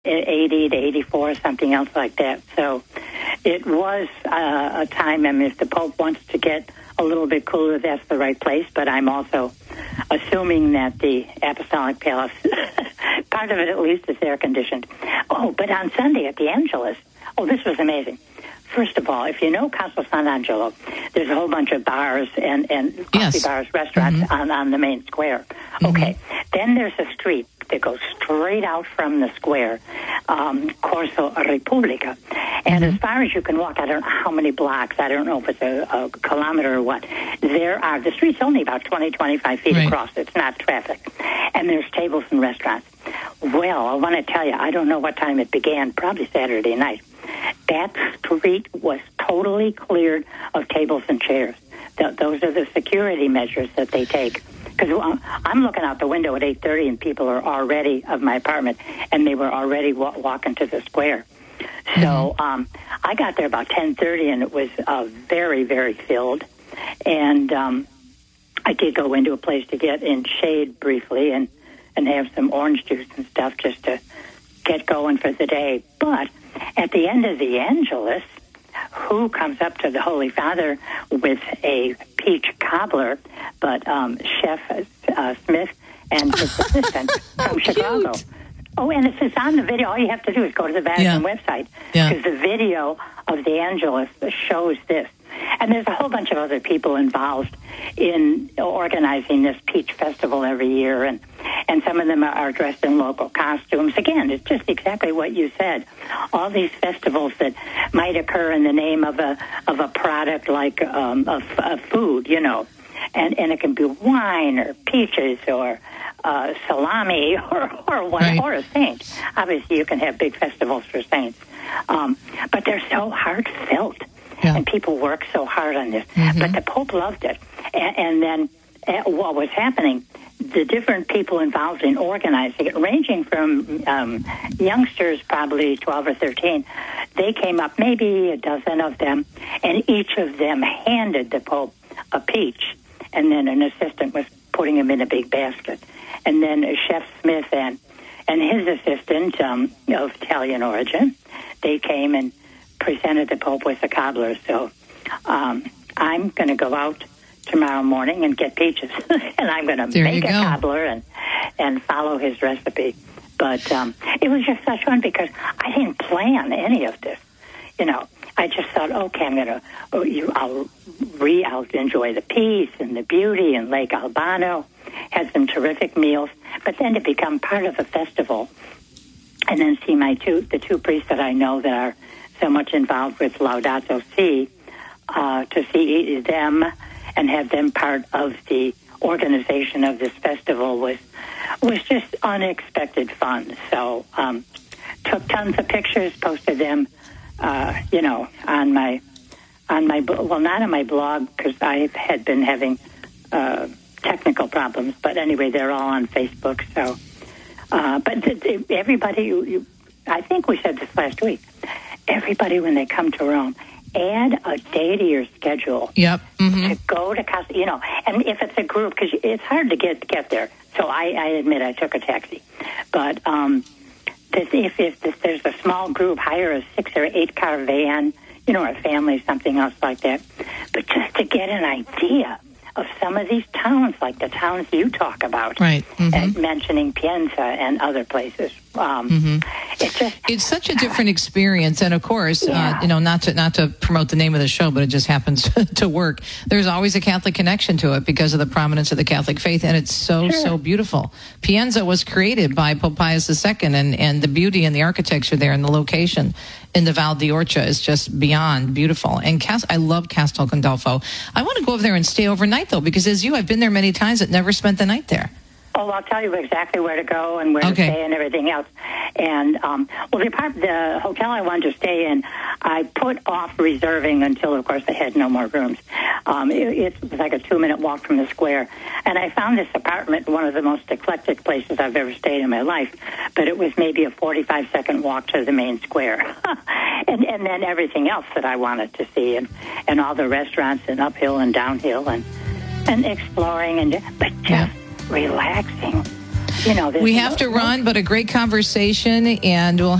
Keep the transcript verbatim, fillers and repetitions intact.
eighty to eighty-four, something else like that. So it was uh, a time, I mean, if the Pope wants to get a little bit cooler, that's the right place. But I'm also assuming that the Apostolic Palace, part of it at least, is air-conditioned. Oh, but on Sunday at the Angelus, oh, this was amazing. First of all, if you know Castle Sant'Angelo, there's a whole bunch of bars and, and coffee yes. bars, restaurants mm-hmm. on, on the main square. Mm-hmm. Okay, then there's a street that goes straight out from the square, um, Corso Repubblica. And mm-hmm. as far as you can walk, I don't know how many blocks, I don't know if it's a, a kilometer or what, there are, the street's only about twenty, twenty-five feet right. across. It's not traffic. And there's tables and restaurants. Well, I want to tell you, I don't know what time it began, probably Saturday night. That street was totally cleared of tables and chairs. Th- those are the security measures that they take. Because I'm looking out the window at eight thirty, and people are already, of my apartment, and they were already wa- walking to the square. Mm-hmm. So um, I got there about ten thirty, and it was uh, very, very filled. And um, I did go into a place to get in shade briefly and, and have some orange juice and stuff just to get going for the day. But at the end of the Angelus, who comes up to the Holy Father with a peach cobbler, but um, Chef uh, Smith and his assistant from Chicago. Cute. Oh, and it's on the video. All you have to do is go to the Vatican yeah. website, yeah. because the video of the Angelus shows this. And there's a whole bunch of other people involved in organizing this peach festival every year, and, and some of them are dressed in local costumes. Again, it's just exactly what you said. All these festivals that might occur in the name of a of a product like um, a, a food, you know, and, and it can be wine or peaches or uh, salami or or, one, right. or a saint. Obviously, you can have big festivals for saints, um, but they're so heartfelt. Yeah. And people work so hard on this. Mm-hmm. But the Pope loved it. And, and then uh, what was happening, the different people involved in organizing it, ranging from um, youngsters, probably twelve or thirteen, they came up, maybe a dozen of them, and each of them handed the Pope a peach. And then an assistant was putting them in a big basket. And then Chef Smith and, and his assistant um, of Italian origin, they came and presented the Pope with a cobbler. So um, I'm going to go out tomorrow morning and get peaches, and I'm going to make a go. cobbler and and follow his recipe. But um, it was just such fun because I didn't plan any of this. You know, I just thought, okay, I'm going to, oh, you, I'll re, I'll enjoy the peace and the beauty in Lake Albano, had some terrific meals, but then to become part of the festival and then see my two, the two priests that I know that are so much involved with Laudato Si, uh, to see them and have them part of the organization of this festival was was just unexpected fun. So um, took tons of pictures, posted them, uh, you know, on my on my well, not on my blog because I had been having uh, technical problems, but anyway, they're all on Facebook. So, uh, but th- th- everybody, you, you, I think we said this last week. Everybody, when they come to Rome, add a day to your schedule. Yep. Mm-hmm. To go to Casa, you know, and if it's a group, because it's hard to get get there. So I, I admit I took a taxi, but um, if, if, if there's a small group, hire a six or eight car van, you know, or a family, something else like that. But just to get an idea of some of these towns, like the towns you talk about, right? Mm-hmm. And mentioning Pienza and other places. Um, mm-hmm. It's just it's such a different experience, and of course, yeah. uh, you know, not to not to promote the name of the show, but it just happens to work. There's always a Catholic connection to it because of the prominence of the Catholic faith, and it's so sure. so beautiful. Pienza was created by Pope Pius the Second, and and the beauty and the architecture there, and the location in the Val d'Orcia is just beyond beautiful. And Cast- I love Castel Gandolfo. I want to go over there and stay overnight though, because as you, I've been there many times, but never spent the night there. Oh, I'll tell you exactly where to go and where okay. to stay and everything else. And, um, well, the, apart- the hotel I wanted to stay in, I put off reserving until, of course, they had no more rooms. Um, it, it was like a two-minute walk from the square. And I found this apartment one of the most eclectic places I've ever stayed in my life. But it was maybe a forty-five second walk to the main square. and, and then everything else that I wanted to see, and, and all the restaurants and uphill and downhill and, and exploring, and but just... Yeah. relaxing. you know, we have to run, but a great conversation, and we'll